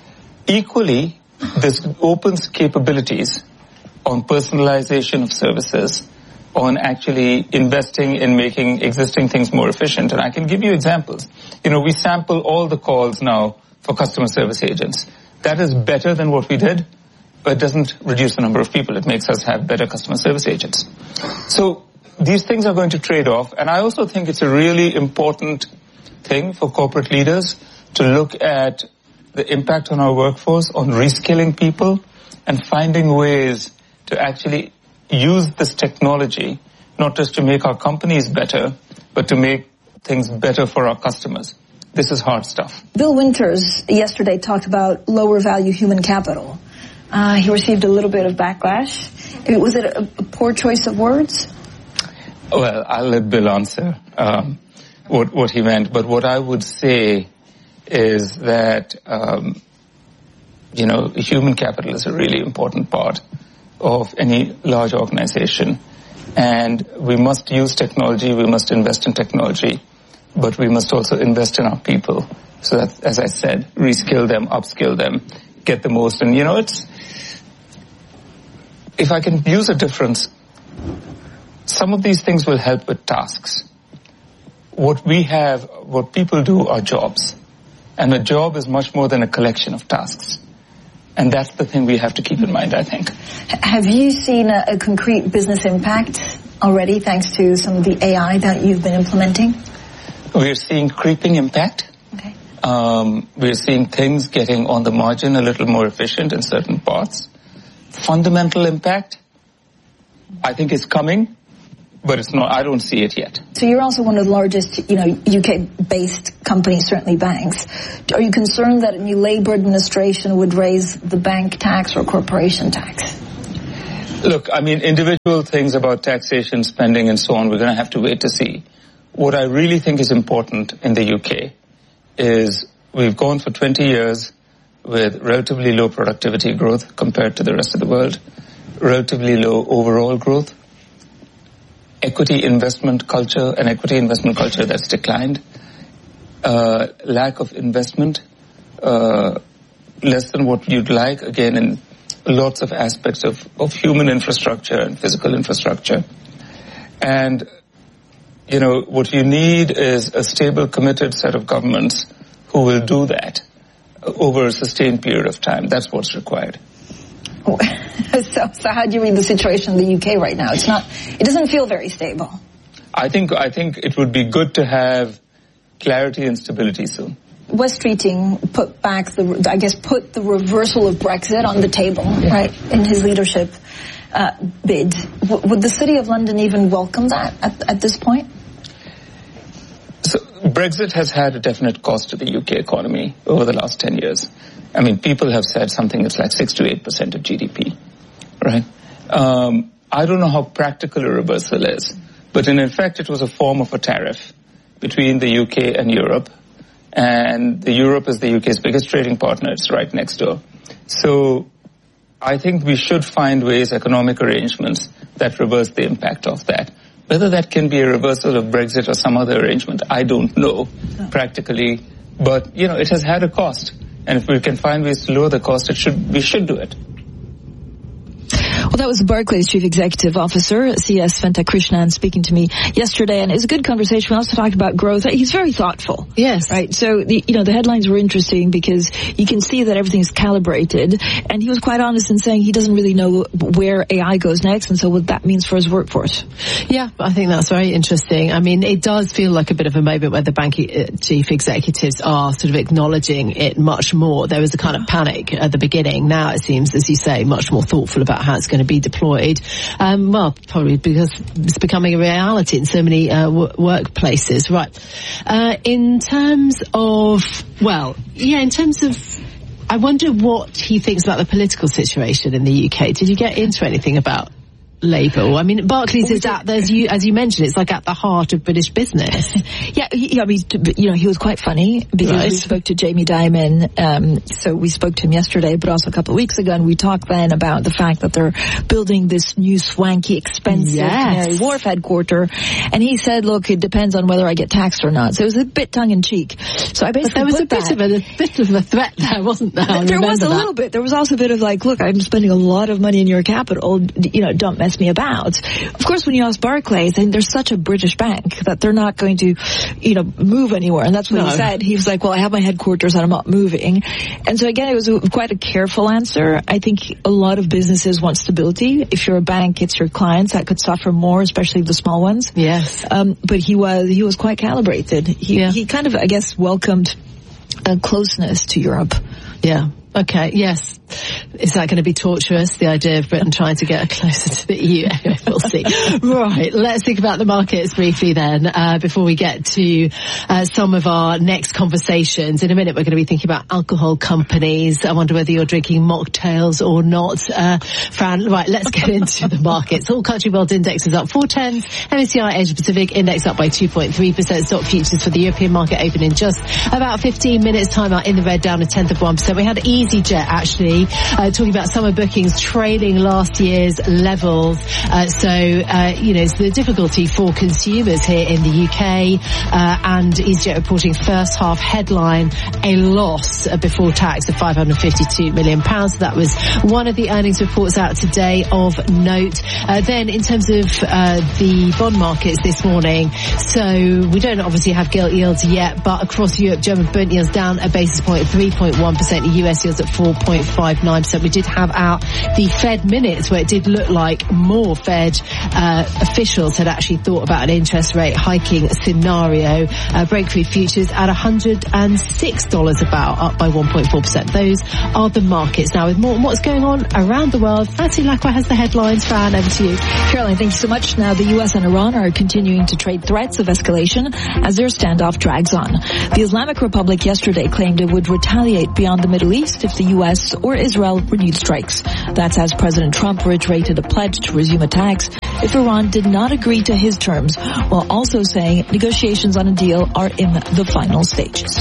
Equally, this opens capabilities on personalization of services, on actually investing in making existing things more efficient. And I can give you examples. You know, we sample all the calls now for customer service agents. That is better than what we did, but it doesn't reduce the number of people. It makes us have better customer service agents. So these things are going to trade off. And I also think it's a really important thing for corporate leaders to look at the impact on our workforce, on reskilling people, and finding ways to actually use this technology, not just to make our companies better, but to make things better for our customers. This is hard stuff. Bill Winters yesterday talked about lower value human capital. Uh, he received a little bit of backlash. Was it a, a poor choice of words? Well, I'll let Bill answer um, what, what he meant. But what I would say is that, um, you know, human capital is a really important part of any large organization. And we must use technology, we must invest in technology, but we must also invest in our people. So that, as I said, reskill them, upskill them, get the most. And, you know, it's, if I can use a difference, some of these things will help with tasks. What we have, what people do are jobs. And a job is much more than a collection of tasks. And that's the thing we have to keep in mind, I think. Have you seen a, a concrete business impact already thanks to some of the A I that you've been implementing? We're seeing creeping impact. Okay. Um, we're seeing things getting on the margin a little more efficient in certain parts. Fundamental impact, I think, is coming, but it's not. I don't see it yet. So you're also one of the largest, you know, U K-based companies, certainly banks. Are you concerned that a new Labour administration would raise the bank tax or corporation tax? Look, I mean, individual things about taxation, spending, and so on, we're going to have to wait to see. What I really think is important in the U K is we've gone for twenty years with relatively low productivity growth compared to the rest of the world, relatively low overall growth, equity investment culture, an equity investment culture that's declined, uh, lack of investment, uh, less than what you'd like, again, in lots of aspects of, of human infrastructure and physical infrastructure. And, you know, what you need is a stable, committed set of governments who will do that over a sustained period of time. That's what's required. So, so how do you read the situation in the U K right now? It's not, it doesn't feel very stable. I think, I think it would be good to have clarity and stability soon. Wes Streeting put back the, I guess, put the reversal of Brexit on the table, yeah. right, in his leadership uh, bid. W- would the City of London even welcome that at, at this point? So Brexit has had a definite cost to the U K economy over the last ten years. I mean, people have said something that's like six to eight percent of G D P, right? Um, I don't know how practical a reversal is, but in effect it was a form of a tariff between the U K and Europe, and the Europe is the U K's biggest trading partner. It's right next door. So I think we should find ways, economic arrangements, that reverse the impact of that. Whether that can be a reversal of Brexit or some other arrangement, I don't know practically. But, you know, it has had a cost. And if we can find ways to lower the cost, it should, we should do it. Well, that was Barclays Chief Executive Officer, C S Ventakrishnan, speaking to me yesterday, and it was a good conversation. We also talked about growth. He's very thoughtful. Yes. Right. So, the, you know, the headlines were interesting because you can see that everything's calibrated, and he was quite honest in saying he doesn't really know where A I goes next, and so what that means for his workforce. Yeah, I think that's very interesting. I mean, it does feel like a bit of a moment where the bank chief executives are sort of acknowledging it much more. There was a kind of panic at the beginning. Now it seems, as you say, much more thoughtful about how it's going to be deployed. Um, well, probably because it's becoming a reality in so many uh, w- workplaces. Right. Uh, in terms of, well, yeah, in terms of, I wonder what he thinks about the political situation in the U K. Did you get into anything about Labour? I mean, Barclays is at, as you, as you mentioned, it's like at the heart of British business. yeah, he, I mean, you know, he was quite funny because right. we spoke to Jamie Dimon. Um, so we spoke to him yesterday, but also a couple of weeks ago, and we talked then about the fact that they're building this new swanky, expensive yes. Canary Wharf headquarter. And he said, look, it depends on whether I get taxed or not. So it was a bit tongue in cheek. So I basically but there was put a bit that, of a, a bit of a threat there, wasn't there? I there was a that. little bit. There was also a bit of like, look, I'm spending a lot of money in your capital. You know, don't mess me about. Of course, when you ask Barclays, and they're such a British bank that they're not going to, you know, move anywhere. And that's what no. he said. He was like, well, I have my headquarters and I'm not moving. And so again, it was a, quite a careful answer. I think a lot of businesses want stability. If you're a bank, it's your clients that could suffer more, especially the small ones. Yes. Um, but he was, he was quite calibrated. He, yeah. he kind of, I guess, welcomed a closeness to Europe. Yeah. Okay, yes. Is that going to be torturous, the idea of Britain trying to get closer to the E U? We'll see. Right, let's think about the markets briefly then, uh, before we get to uh, some of our next conversations. In a minute, we're going to be thinking about alcohol companies. I wonder whether you're drinking mocktails or not. Uh, Fran, right, let's get into the markets. All country world indexes up four tenths. M S C I Asia Pacific index up by two point three percent. Stock futures for the European market open in just about fifteen minutes time, out in the red, down a tenth of one percent. We had EasyJet actually uh, talking about summer bookings trailing last year's levels. Uh, so, uh, you know, it's the difficulty for consumers here in the U K, uh, and EasyJet reporting first half headline a loss uh, before tax of five hundred fifty-two million pounds. So that was one of the earnings reports out today of note. Uh, then in terms of uh, the bond markets this morning, so we don't obviously have gilt yields yet, but across Europe, German Bund yields down a basis point, three point one percent. The U S yields at four point five nine percent. We did have out the Fed minutes where it did look like more Fed uh, officials had actually thought about an interest rate hiking scenario. Uh, Breakthrough futures at one hundred six dollars about, up by one point four percent. Those are the markets. Now with more on what's going on around the world, Fatih Lakwa has the headlines. Fran, over to you. Caroline, thank you so much. Now the U S and Iran are continuing to trade threats of escalation as their standoff drags on. The Islamic Republic yesterday claimed it would retaliate beyond the Middle East if the U S or Israel renewed strikes. That's as President Trump reiterated a pledge to resume attacks if Iran did not agree to his terms, while also saying negotiations on a deal are in the final stages.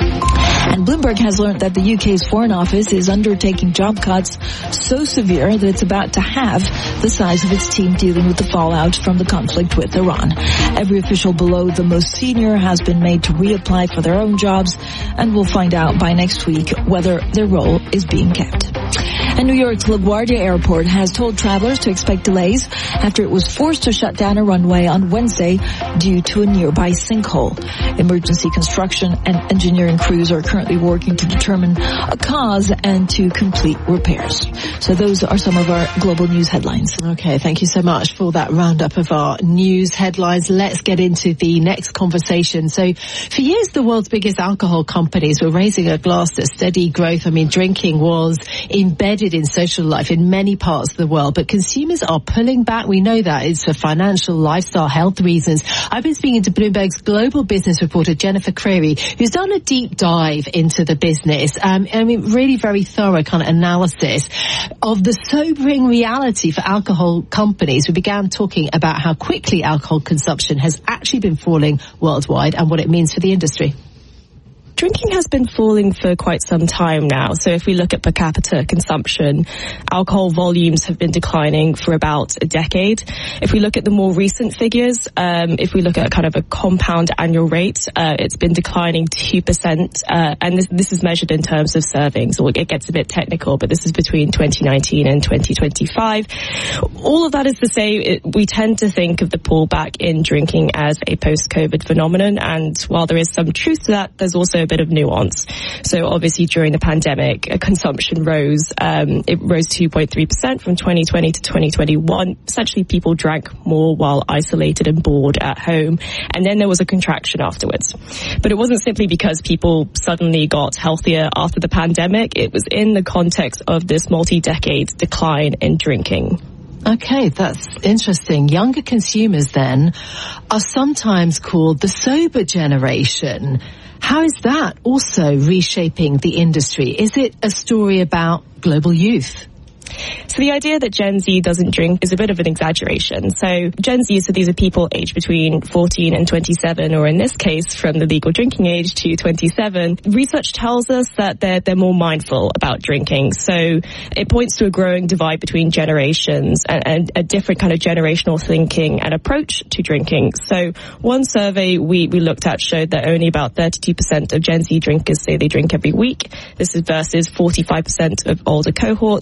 And Bloomberg has learned that the U K's Foreign Office is undertaking job cuts so severe that it's about to halve the size of its team dealing with the fallout from the conflict with Iran. Every official below the most senior has been made to reapply for their own jobs, and we'll find out by next week whether their role is being kept. And New York's LaGuardia Airport has told travelers to expect delays after it was forced to shut down a runway on Wednesday due to a nearby sinkhole. Emergency construction and engineering crews are currently working to determine a cause and to complete repairs. So those are some of our global news headlines. Okay, thank you so much for that roundup of our news headlines. Let's get into the next conversation. So for years, the world's biggest alcohol companies were raising a glass at steady growth. I mean, drinking was embedded in social life in many parts of the world, but consumers are pulling back. We know that it's for financial, lifestyle, health reasons. I've been speaking to Bloomberg's global business reporter, Jennifer Creary, who's done a deep dive into the business. Um, I mean, really very thorough kind of analysis of the sobering reality for alcohol companies. We began talking about how quickly alcohol consumption has actually been falling worldwide and what it means for the industry. Drinking has been falling for quite some time now. So if we look at per capita consumption, alcohol volumes have been declining for about a decade. If we look at the more recent figures, um, if we look at kind of a compound annual rate, uh, it's been declining two percent. Uh, and this, this is measured in terms of servings. So it gets a bit technical, but this is between twenty nineteen and twenty twenty-five. All of that is to say, it, we tend to think of the pullback in drinking as a post-COVID phenomenon. And while there is some truth to that, there's also a bit of nuance. So obviously during the pandemic, uh, consumption rose. Um, it rose two point three percent from twenty twenty to twenty twenty-one. Essentially, people drank more while isolated and bored at home. And then there was a contraction afterwards. But it wasn't simply because people suddenly got healthier after the pandemic. It was in the context of this multi-decade decline in drinking. Okay, that's interesting. Younger consumers then are sometimes called the sober generation. How is that also reshaping the industry? Is it a story about global youth? So the idea that Gen Z doesn't drink is a bit of an exaggeration. So Gen Z, so these are people aged between fourteen and twenty-seven, or in this case, from the legal drinking age to twenty-seven. Research tells us that they're, they're more mindful about drinking. So it points to a growing divide between generations and, and a different kind of generational thinking and approach to drinking. So one survey we, we looked at showed that only about thirty-two percent of Gen Z drinkers say they drink every week. This is versus forty-five percent of older cohorts. And another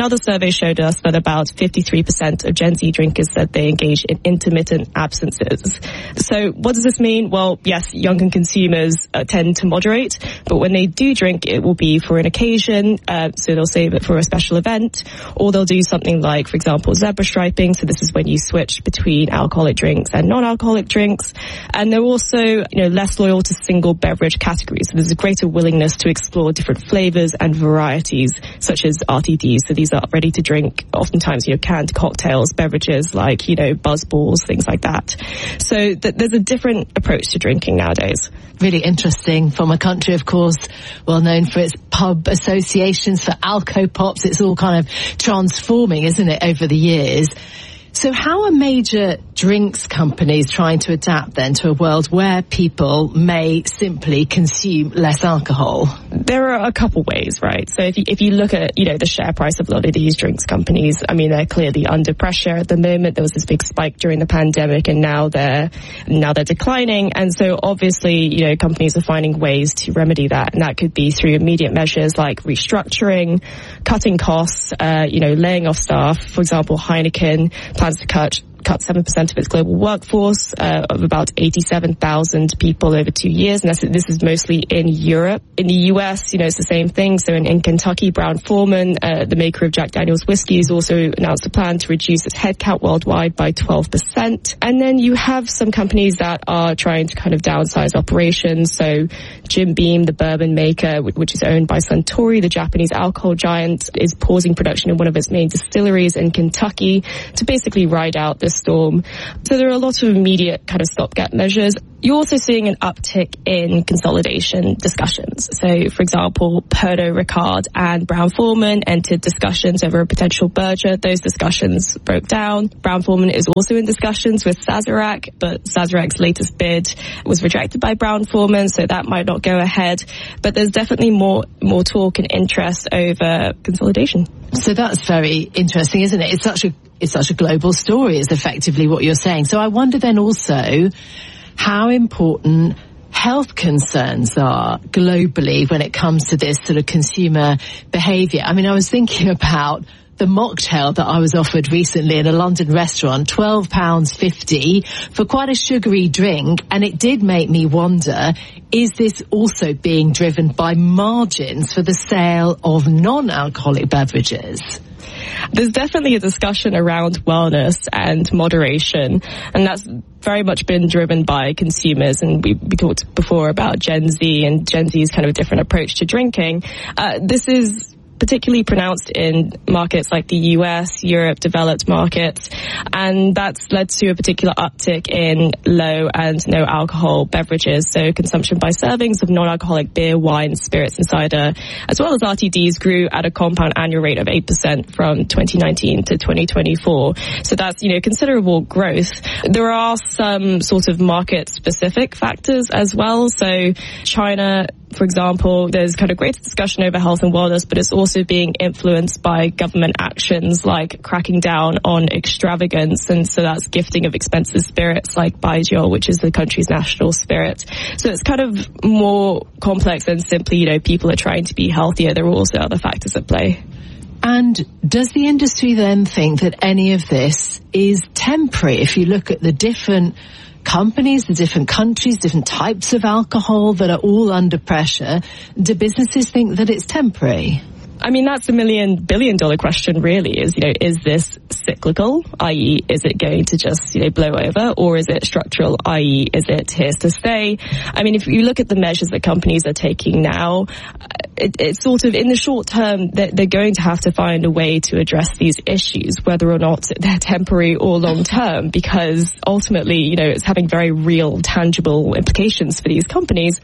Another survey showed us that about fifty-three percent of Gen Z drinkers said they engage in intermittent absences. So what does this mean? Well, yes, younger consumers uh, tend to moderate, but when they do drink, it will be for an occasion, uh, so they'll save it for a special event, or they'll do something like, for example, zebra striping. So this is when you switch between alcoholic drinks and non-alcoholic drinks. And they're also, you know, less loyal to single beverage categories. So there's a greater willingness to explore different flavors and varieties, such as R T Ds. So these are ready to drink, oftentimes, you know, canned cocktails, beverages like, you know, buzzballs, things like that. So th- there's a different approach to drinking nowadays. Really interesting from a country, of course, well known for its pub associations, for alco-pops. It's all kind of transforming, isn't it, over the years. So how are major drinks companies trying to adapt then to a world where people may simply consume less alcohol? There are a couple ways, right? So if you, if you look at, you know, the share price of a lot of these drinks companies, I mean, they're clearly under pressure at the moment. There was this big spike during the pandemic, and now they're, now they're declining. And so obviously, you know, companies are finding ways to remedy that. And that could be through immediate measures like restructuring, cutting costs, uh, you know, laying off staff. For example, Heineken plans to cut cut seven percent of its global workforce, uh, of about eighty-seven thousand people over two years. And that's, this is mostly in Europe. In the U S, you know, it's the same thing. So in, in Kentucky, Brown-Forman, uh, the maker of Jack Daniel's whiskey, has also announced a plan to reduce its headcount worldwide by twelve percent. And then you have some companies that are trying to kind of downsize operations. So Jim Beam, the bourbon maker, which is owned by Suntory, the Japanese alcohol giant, is pausing production in one of its main distilleries in Kentucky to basically ride out this storm. So there are a lot of immediate kind of stopgap measures. You're also seeing an uptick in consolidation discussions. So, for example, Pernod Ricard and Brown-Forman entered discussions over a potential merger. Those discussions broke down. Brown-Forman is also in discussions with Sazerac, but Sazerac's latest bid was rejected by Brown-Forman, so that might not go ahead. But there's definitely more more talk and interest over consolidation. So that's very interesting, isn't it? It's such a it's such a global story, is effectively what you're saying. So I wonder then also how important health concerns are globally when it comes to this sort of consumer behaviour. I mean, I was thinking about the mocktail that I was offered recently in a London restaurant, twelve pounds fifty for quite a sugary drink, and it did make me wonder, is this also being driven by margins for the sale of non-alcoholic beverages? There's definitely a discussion around wellness and moderation, and that's very much been driven by consumers. And we, we talked before about Gen Z and Gen Z's kind of different approach to drinking. Uh, this is particularly pronounced in markets like the U S, Europe, developed markets, and that's led to a particular uptick in low and no alcohol beverages. So consumption by servings of non-alcoholic beer, wine, spirits and cider, as well as R T Ds, grew at a compound annual rate of eight percent from twenty nineteen to twenty twenty-four. So that's, you know, considerable growth. There are some sort of market specific factors as well. So China, for example, there's kind of greater discussion over health and wellness, but it's also being influenced by government actions like cracking down on extravagance. And so that's gifting of expensive spirits like Baijiu, which is the country's national spirit. So it's kind of more complex than simply, you know, people are trying to be healthier. There are also other factors at play. And does the industry then think that any of this is temporary? If you look at the different companies, the different countries, different types of alcohol that are all under pressure, do businesses think that it's temporary? I mean, that's the million billion dollar question really, is, you know, is this cyclical, that is is it going to just, you know, blow over, or is it structural, that is is it here to stay? I mean, if you look at the measures that companies are taking now, it, it's sort of in the short term that they're going to have to find a way to address these issues, whether or not they're temporary or long term, because ultimately, you know, it's having very real, tangible implications for these companies.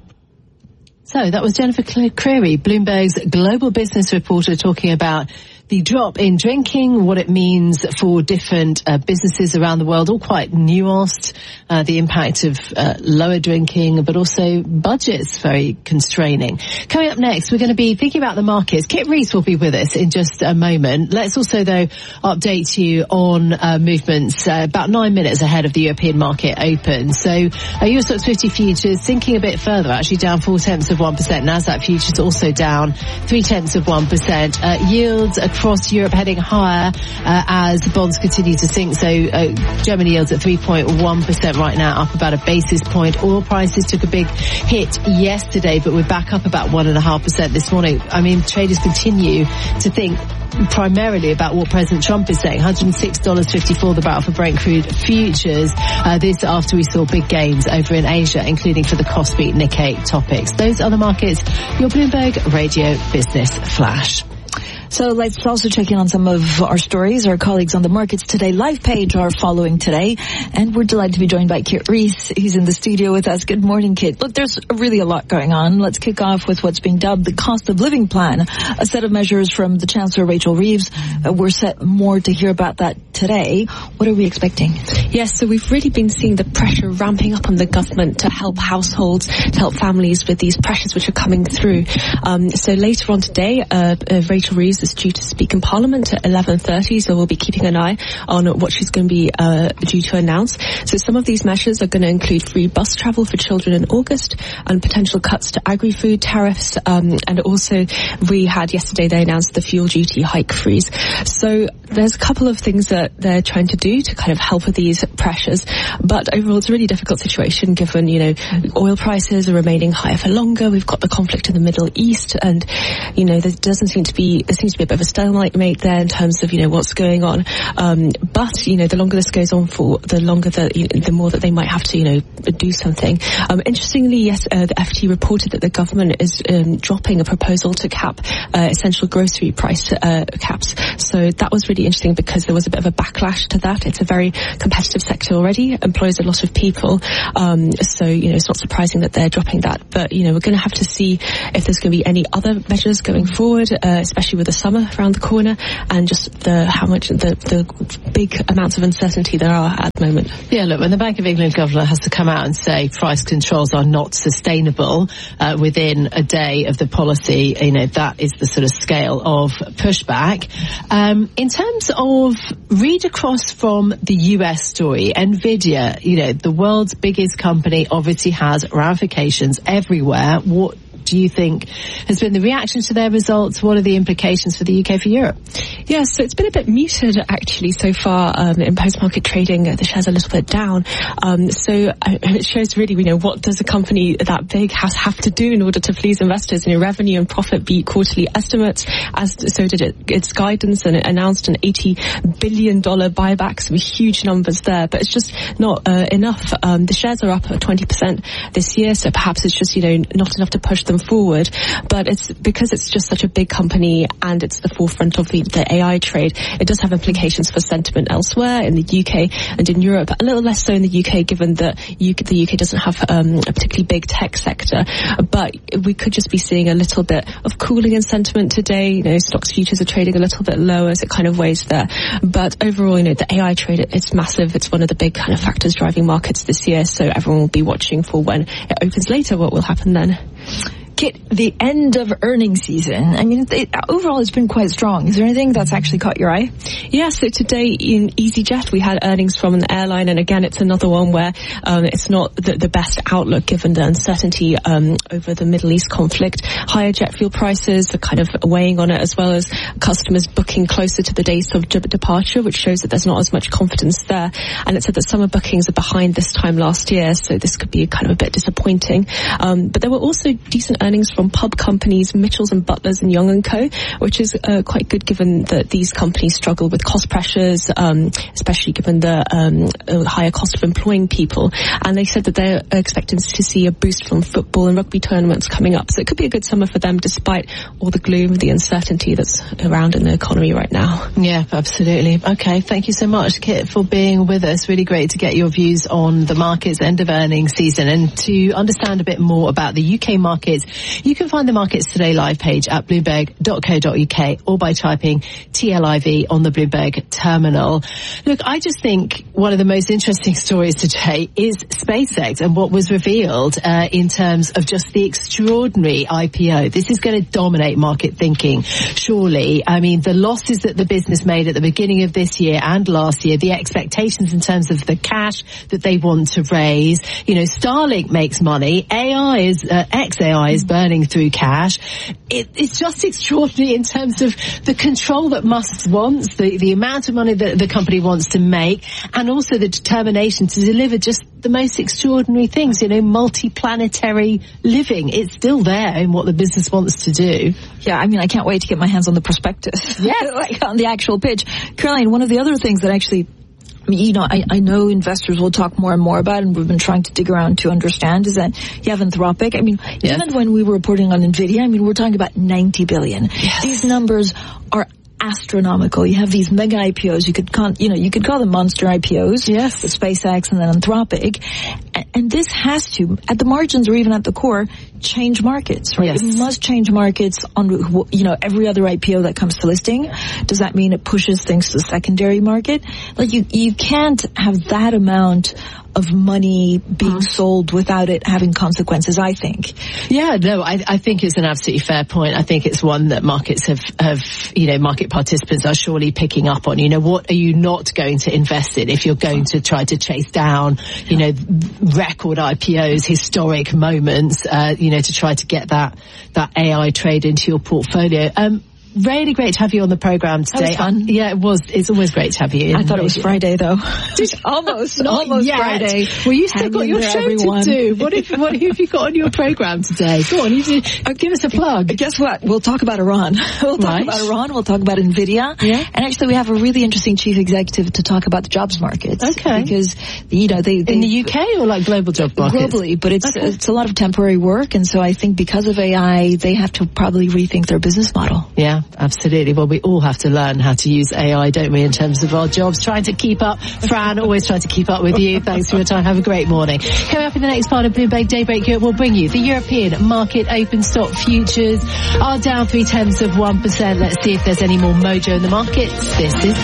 So that was Jennifer Creary, Bloomberg's global business reporter, talking about the drop in drinking, what it means for different uh, businesses around the world, all quite nuanced, uh, the impact of uh, lower drinking, but also budgets very constraining. Coming up next, we're going to be thinking about the markets. Kit Rees will be with us in just a moment. Let's also, though, update you on uh, movements uh, about nine minutes ahead of the European market open. So uh, U S Stoxx fifty futures sinking a bit further, actually down four tenths of one percent. Nasdaq futures also down three tenths of one percent. Uh, yields across across Europe heading higher uh, as bonds continue to sink. So uh, Germany yields at three point one percent right now, up about a basis point. Oil prices took a big hit yesterday, but we're back up about one and a half percent this morning. I mean, traders continue to think primarily about what President Trump is saying. one hundred six dollars fifty-four the barrel for Brent crude futures. Uh, this after we saw big gains over in Asia, including for the Kospi Nikkei topics. Those are the markets. Your Bloomberg Radio Business Flash. So let's also check in on some of our stories. Our colleagues on the Markets Today live page are following today. And we're delighted to be joined by Kit Rees. He's in the studio with us. Good morning, Kit. Look, there's really a lot going on. Let's kick off with what's being dubbed the cost of living plan, a set of measures from the Chancellor Rachel Reeves. Uh, we're set more to hear about that today. What are we expecting? Yes, so we've really been seeing the pressure ramping up on the government to help households, to help families with these pressures which are coming through. Um, so later on today, uh, uh, Rachel Reeves is due to speak in Parliament at eleven thirty, so we'll be keeping an eye on what she's going to be uh, due to announce. So some of these measures are going to include free bus travel for children in August and potential cuts to agri-food tariffs. Um, and also, we had yesterday, they announced the fuel duty hike freeze. So there's a couple of things that they're trying to do to kind of help with these pressures. But overall, it's a really difficult situation given, you know, oil prices are remaining higher for longer. We've got the conflict in the Middle East, and, you know, there doesn't seem to be, there seems to be a bit of a stalemate there in terms of, you know, what's going on. Um, but, you know, the longer this goes on for, the longer that, you know, the more that they might have to, you know, do something. Um, interestingly, yes, uh, the F T reported that the government is um, dropping a proposal to cap uh, essential grocery price uh, caps. So that was really interesting because there was a bit of a backlash to that. It's a very competitive sector already, employs a lot of people. Um, so, you know, it's not surprising that they're dropping that. But, you know, we're going to have to see if there's going to be any other measures going forward, uh, especially with the summer around the corner, and just the how much the the big amounts of uncertainty there are at the moment. Yeah, look, when the Bank of England governor has to come out and say price controls are not sustainable uh, within a day of the policy, you know, that is the sort of scale of pushback. Um, in terms of read across from the U S story, Nvidia, you know, the world's biggest company, obviously has ramifications everywhere. What do you think has been the reaction to their results? What are the implications for the U K, for Europe? Yeah, so it's been a bit muted actually so far um, in post-market trading. The shares a little bit down. Um, so uh, it shows really, you know, what does a company that big has have to do in order to please investors? You know, revenue and profit beat quarterly estimates, as so did it, its guidance, and it announced an eighty billion dollars buyback. Some huge numbers there, but it's just not uh, enough. Um, the shares are up twenty percent this year, so perhaps it's just, you know, not enough to push them forward. But it's because it's just such a big company and it's the forefront of the, the A I trade, it does have implications for sentiment elsewhere in the U K and in Europe. A little less so in the U K, given that U K, the U K doesn't have um, a particularly big tech sector. But we could just be seeing a little bit of cooling in sentiment today. You know, stocks futures are trading a little bit lower as it kind of weighs there. But overall, you know, the A I trade, it's massive. It's one of the big kind of factors driving markets this year. So everyone will be watching for when it opens later, what will happen then. Kit, the end of earnings season, I mean, it, overall it's been quite strong. Is there anything that's actually caught your eye? Yeah, so today in EasyJet we had earnings from an airline, and again it's another one where um, it's not the, the best outlook given the uncertainty um, over the Middle East conflict. Higher jet fuel prices are kind of weighing on it, as well as customers booking closer to the dates of de- departure, which shows that there's not as much confidence there. And it said that summer bookings are behind this time last year, so this could be kind of a bit disappointing. Um, but there were also decent earnings from pub companies, Mitchells and Butlers and Young and Co, which is uh, quite good given that these companies struggle with cost pressures, um, especially given the um, uh, higher cost of employing people. And they said that they're expecting to see a boost from football and rugby tournaments coming up. So it could be a good summer for them despite all the gloom, the uncertainty that's around in the economy right now. Yeah, absolutely. Okay, thank you so much, Kit, for being with us. Really great to get your views on the markets, end of earnings season, and to understand a bit more about the U K markets. You can find the Markets Today live page at bloomberg dot co dot uk or by typing T L I V on the Bloomberg terminal. Look, I just think one of the most interesting stories today is SpaceX and what was revealed uh, in terms of just the extraordinary I P O. This is going to dominate market thinking, surely. I mean, the losses that the business made at the beginning of this year and last year, the expectations in terms of the cash that they want to raise. You know, Starlink makes money. A I is, uh, X A I is burning through cash. It, it's just extraordinary in terms of the control that Musk wants, the, the amount of money that the company wants to make, and also the determination to deliver just the most extraordinary things, you know, multi-planetary living. It's still there in what the business wants to do. Yeah, I mean, I can't wait to get my hands on the prospectus. Yeah. Like on the actual pitch. Caroline, one of the other things that actually, I mean, you know, I, I know investors will talk more and more about, and we've been trying to dig around to understand, is that you have Anthropic. I mean, yes. even when we were reporting on NVIDIA, I mean, we're talking about ninety billion. Yes. These numbers are astronomical. You have these mega I P Os. You could, con- you know, you could call them monster I P Os. Yes. With SpaceX and then Anthropic. And, and this has to, at the margins or even at the core, change markets, right? Yes. It must change markets on, you know, every other I P O that comes to listing. Does that mean it pushes things to the secondary market? Like, you, you can't have that amount of money being mm. sold without it having consequences, I think. Yeah, no, I, I think it's an absolutely fair point. I think it's one that markets have, have, you know, market participants are surely picking up on. You know, what are you not going to invest in if you're going to try to chase down, you know, record I P Os, historic moments, uh, you know, to try to get that, that A I trade into your portfolio. Um, Really great to have you on the program today. That was fun. Yeah, it was. It's always great to have you in. I thought it was Friday, though. almost, almost yet. Friday. Well, you still Hang got your there, show everyone. to do. What if, what have you got on your program today? Go on, you do, uh, give us a plug. Guess what? We'll talk about Iran. We'll talk right. about Iran. We'll talk about NVIDIA. Yeah. And actually, we have a really interesting chief executive to talk about the jobs markets. Okay. Because, you know, they, they in the U K or like global job markets? Globally, but it's okay. it's a lot of temporary work, and so I think because of A I, they have to probably rethink their business model. Yeah, absolutely. Well, we all have to learn how to use A I, don't we, in terms of our jobs. Trying to keep up. Fran, always trying to keep up with you. Thanks for your time. Have a great morning. Coming up in the next part of Bloomberg Daybreak Europe, we'll bring you the European market open stock futures are down three tenths of one percent. Let's see if there's any more mojo in the markets. This is